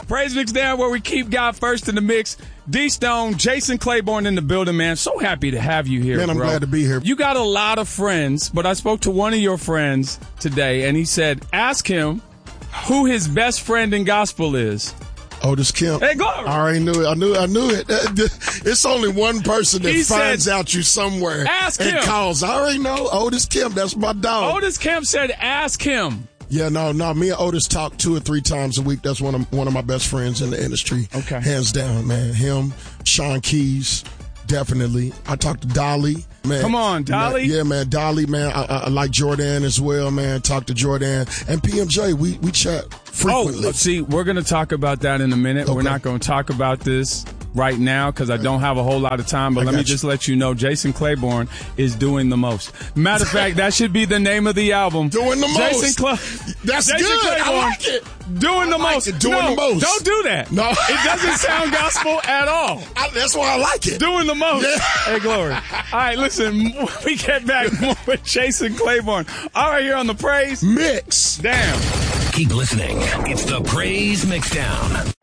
Praise Mix Down, where we keep God first in the mix. D-Stone, Jason Claiborne in the building, man. So happy to have you here, man, I'm bro. glad to be here. You got a lot of friends, but I spoke to one of your friends today, and he said, ask him who his best friend in gospel is. Otis Kemp. Hey, Glory. I already knew it. I knew it. It's only one person that finds out you somewhere and calls. I already know. Otis Kemp. That's my dog. Otis Kemp said, ask him. Yeah, no. Me and Otis talk 2 or 3 times a week. That's one of my best friends in the industry. Okay. Hands down, man. Him, Sean Keys, definitely. I talk to Dolly. Man, come on, Dolly. Man, yeah, man, Dolly, man. I like Jordan as well, man. Talk to Jordan. And PMJ, we chat frequently. Oh, see, we're going to talk about that in a minute. Okay. We're not going to talk about this right now because I don't have a whole lot of time, but let me just let you know Jason Claiborne is doing the most. Matter of fact, that should be the name of the album. Doing the most. That's Jason good. Claiborne, I like it. Doing the most. Doing the most. Don't do that. No. It doesn't sound gospel at all. That's why I like it. Doing the most. Yeah. Hey, Glory. All right, listen, we get back more with Jason Claiborne. All right, here on the Praise Mix. Down. Keep listening. It's the Praise Mix Down.